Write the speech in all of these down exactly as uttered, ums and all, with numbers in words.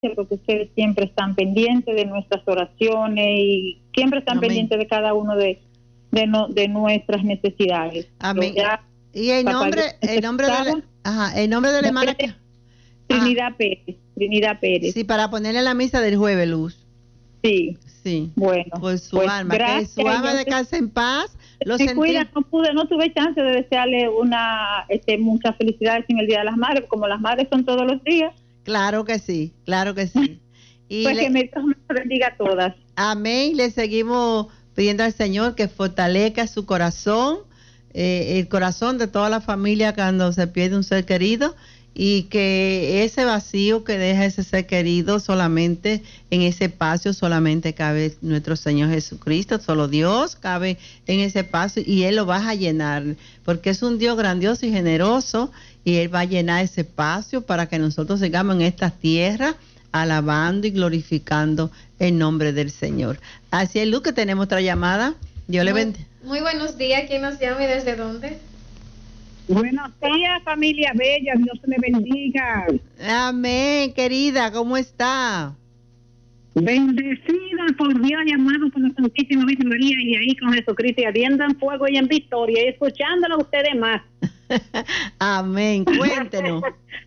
gracias porque ustedes siempre están pendientes de nuestras oraciones y siempre están Amén. pendientes de cada uno de de, no, de nuestras necesidades. Amén. Ya, y el nombre, el nombre de la, ajá, el nombre de la hermana que Trinidad ah, Pérez, Trinidad Pérez. Sí, para ponerle la misa del jueves, Luz. Sí. Sí. Bueno. Por su pues alma, que su alma descanse en paz. Lo se cuida, no pude, no tuve chance de desearle una, este, muchas felicidades en el Día de las Madres, como las madres son todos los días. Claro que sí, claro que sí. Y pues le, que me, me bendiga a todas. Amén. Le seguimos pidiendo al Señor que fortalezca su corazón, eh, el corazón de toda la familia cuando se pierde un ser querido, y que ese vacío que deja ese ser querido solamente en ese espacio solamente cabe nuestro Señor Jesucristo, solo Dios cabe en ese espacio y Él lo va a llenar, porque es un Dios grandioso y generoso y Él va a llenar ese espacio para que nosotros sigamos en esta tierra alabando y glorificando el nombre del Señor. Así es, Luz, que tenemos otra llamada. Dios le bendiga. Muy buenos días. ¿Quién nos llama y desde dónde? Buenos días, familia bella, Dios le bendiga. Amén, querida, ¿cómo está? Bendecida por Dios, llamado por la Santísima Virgen María y ahí con Jesucristo, y ardiendo en fuego y en victoria, y escuchándolo a ustedes más. Amén, cuéntenos.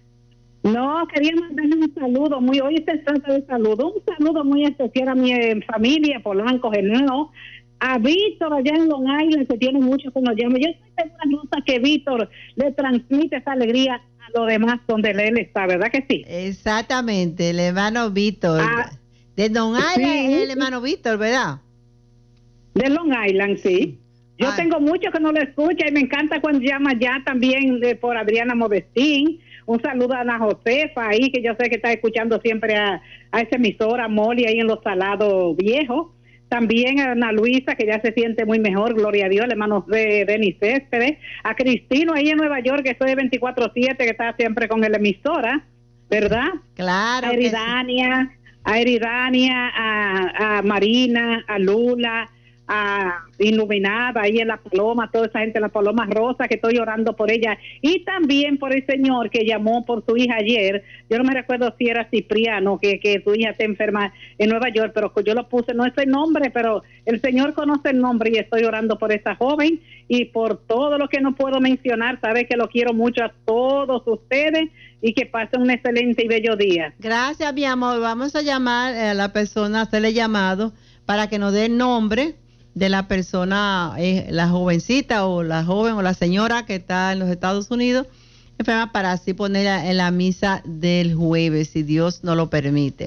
No, quería mandarle un saludo, muy hoy se trata de saludo, un saludo muy especial a mi familia, Polanco, Geneo, a Víctor allá en Long Island, que tiene mucho que nos llama. Yo estoy segura que Víctor le transmite esa alegría a los demás donde él está, ¿verdad que sí? Exactamente, el hermano Víctor. Ah, de Long Island sí. Es el hermano Víctor, ¿verdad? De Long Island, sí. Yo Ay. tengo mucho que no lo escucha y me encanta cuando llama ya también de, por Adriana Modestín. Un saludo a Ana Josefa ahí, que yo sé que está escuchando siempre a, a esa emisora, Molly, ahí en Los Salados Viejos. También a Ana Luisa, que ya se siente muy mejor, gloria a Dios, hermanos de Denis Céspedes. A Cristino, ahí en Nueva York, que estoy veinticuatro siete, que está siempre con la emisora, ¿verdad? Claro. A Eridania, sí. a Eridania, a, a Marina, a Lula, a Iluminada, ahí en La Paloma, toda esa gente en La Paloma Rosa, que estoy orando por ella, y también por el señor que llamó por su hija ayer. Yo no me recuerdo si era Cipriano, que, que su hija está enferma en Nueva York, pero yo lo puse, no es el nombre, pero el Señor conoce el nombre y estoy orando por esa joven y por todo lo que no puedo mencionar. Sabe que lo quiero mucho a todos ustedes y que pasen un excelente y bello día. Gracias, mi amor. Vamos a llamar a la persona, hacerle llamado para que nos dé el nombre de la persona, eh, la jovencita o la joven o la señora que está en los Estados Unidos enferma, para así ponerla en la misa del jueves, si Dios nos lo permite.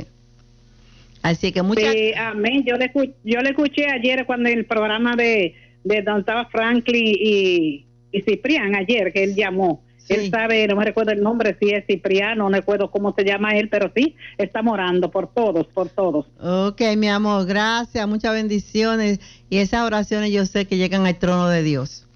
Así que muchas sí, amén. Yo le, yo le escuché ayer cuando en el programa de, de donde estaba Franklin y, y Ciprián ayer, que él llamó. Sí. Él sabe, no me recuerdo el nombre, si es Cipriano, no recuerdo cómo se llama él, pero sí, estamos orando por todos, por todos. Ok, mi amor, gracias, muchas bendiciones. Y esas oraciones yo sé que llegan al trono de Dios.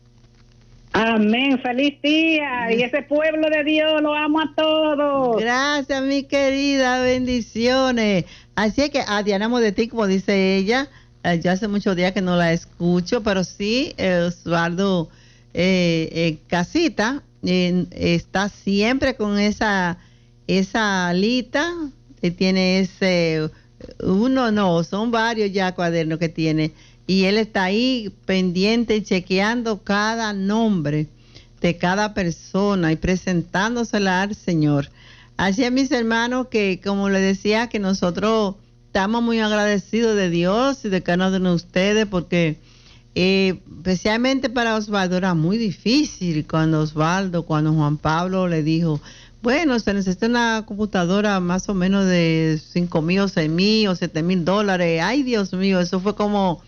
Amén, feliz día. Sí. Y ese pueblo de Dios lo amo a todos. Gracias, mi querida, bendiciones. Así es que a Diana Modetti, como dice ella, eh, ya hace muchos días que no la escucho, pero sí, eh, Osvaldo eh, eh, Casita, Eh, está siempre con esa esa alita que tiene ese uno no son varios ya cuadernos que tiene y él está ahí pendiente y chequeando cada nombre de cada persona y presentándosela al Señor. Así es, mis hermanos, que como les decía, que nosotros estamos muy agradecidos de Dios y de cada uno de ustedes, porque Eh, especialmente para Osvaldo era muy difícil cuando Osvaldo, cuando Juan Pablo le dijo, bueno, se necesita una computadora más o menos de cinco mil o seis mil o siete mil dólares. Ay, Dios mío, eso fue como,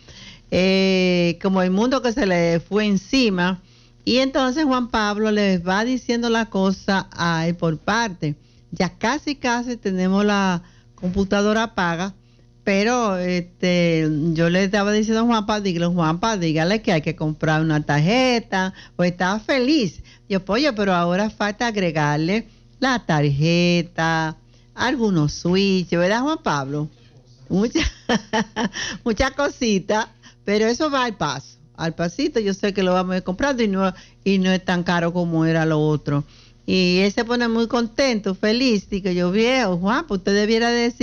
eh, como el mundo que se le fue encima. Y entonces Juan Pablo les va diciendo la cosa a él por parte. Ya casi, casi tenemos la computadora paga. Pero este, yo le estaba diciendo a Juanpa, dígale, Juanpa, dígale que hay que comprar una tarjeta, pues estaba feliz. Yo, oye, pero ahora falta agregarle la tarjeta, algunos switches, ¿verdad, Juan Pablo? Muchas muchas cositas, pero eso va al paso, al pasito. Yo sé que lo vamos a ir comprando y no, y no es tan caro como era lo otro. Y él se pone muy contento, feliz, y que yo viejo, Juan, pues usted debiera decir